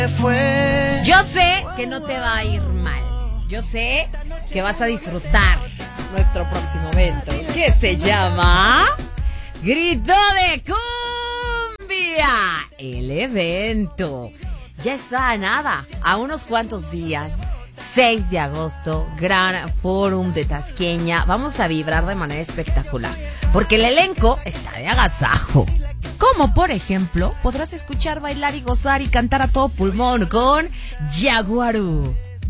Yo sé que no te va a ir mal. Yo sé que vas a disfrutar nuestro próximo evento, que se llama Grito de Cumbia. El evento ya está a nada, a unos cuantos días. 6 de agosto, Gran Fórum de Tasqueña. Vamos a vibrar de manera espectacular, porque el elenco está de agasajo. Como por ejemplo, podrás escuchar, bailar y gozar y cantar a todo pulmón con Yaguarú.